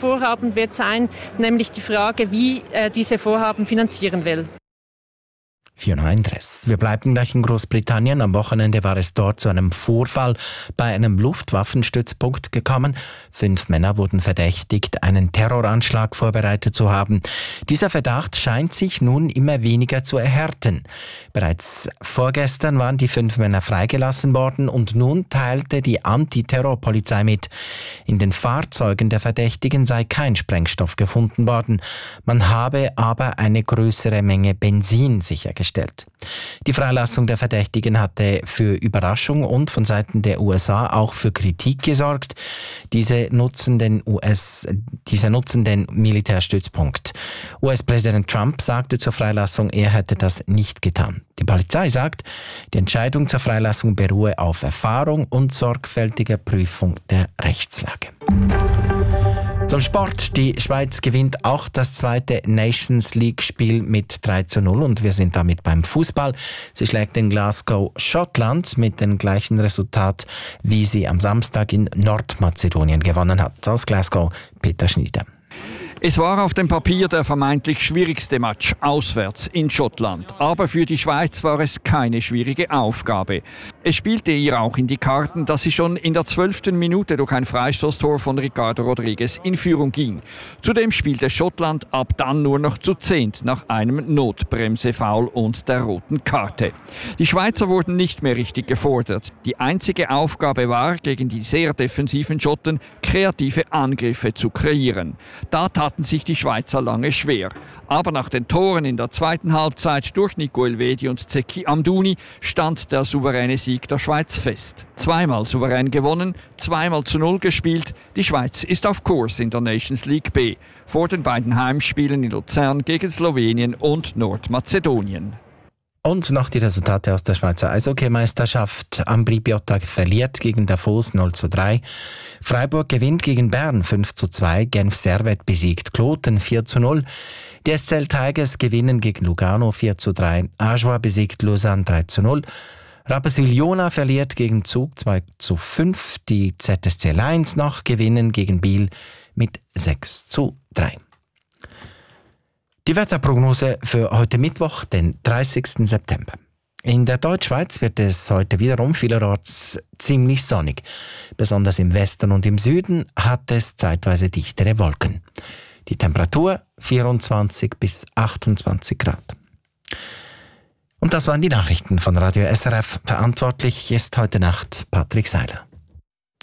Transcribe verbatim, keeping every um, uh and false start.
Vorhaben wird sein, nämlich die Frage, wie äh, diese Vorhaben finanzieren will. Fiona Endres. Wir bleiben gleich in Großbritannien. Am Wochenende war es dort zu einem Vorfall bei einem Luftwaffenstützpunkt gekommen. Fünf Männer wurden verdächtigt, einen Terroranschlag vorbereitet zu haben. Dieser Verdacht scheint sich nun immer weniger zu erhärten. Bereits vorgestern waren die fünf Männer freigelassen worden und nun teilte die Antiterrorpolizei mit. In den Fahrzeugen der Verdächtigen sei kein Sprengstoff gefunden worden. Man habe aber eine größere Menge Benzin sichergestellt. Die Freilassung der Verdächtigen hatte für Überraschung und von Seiten der U S A auch für Kritik gesorgt. Diese nutzen den U S, diese nutzen den Militärstützpunkt. U S-Präsident Trump sagte zur Freilassung, er hätte das nicht getan. Die Polizei sagt, die Entscheidung zur Freilassung beruhe auf Erfahrung und sorgfältiger Prüfung der Rechtslage. Zum Sport. Die Schweiz gewinnt auch das zweite Nations League-Spiel mit drei zu null und wir sind damit beim Fußball. Sie schlägt in Glasgow Schottland mit dem gleichen Resultat, wie sie am Samstag in Nordmazedonien gewonnen hat. Aus Glasgow, Peter Schneider. Es war auf dem Papier der vermeintlich schwierigste Match auswärts in Schottland. Aber für die Schweiz war es keine schwierige Aufgabe. Es spielte ihr auch in die Karten, dass sie schon in der zwölften Minute durch ein Freistoßtor von Ricardo Rodriguez in Führung ging. Zudem spielte Schottland ab dann nur noch zu zehnt nach einem Notbremse-Foul und der roten Karte. Die Schweizer wurden nicht mehr richtig gefordert. Die einzige Aufgabe war, gegen die sehr defensiven Schotten kreative Angriffe zu kreieren. Da taten sich die Schweizer lange schwer. Aber nach den Toren in der zweiten Halbzeit durch Nico Elvedi und Zeki Amdouni stand der souveräne Sieg der Schweiz fest. Zweimal souverän gewonnen, zweimal zu null gespielt. Die Schweiz ist auf Kurs in der Nations League B vor den beiden Heimspielen in Luzern gegen Slowenien und Nordmazedonien. Und noch die Resultate aus der Schweizer Eishockeymeisterschaft. Ambri Piotta verliert gegen Davos null zu drei. Freiburg gewinnt gegen Bern fünf zu zwei. Genf Servette besiegt Kloten vier zu null. Die S C L Tigers gewinnen gegen Lugano vier zu drei. Ajoie besiegt Lausanne drei zu null. Rapperswil-Jona verliert gegen Zug zwei zu fünf. Die Z S C Lions noch gewinnen gegen Biel mit sechs zu drei. Die Wetterprognose für heute Mittwoch, den dreißigsten September. In der Deutschschweiz wird es heute wiederum vielerorts ziemlich sonnig. Besonders im Westen und im Süden hat es zeitweise dichtere Wolken. Die Temperatur vierundzwanzig bis achtundzwanzig Grad. Und das waren die Nachrichten von Radio S R F. Verantwortlich ist heute Nacht Patrick Seiler.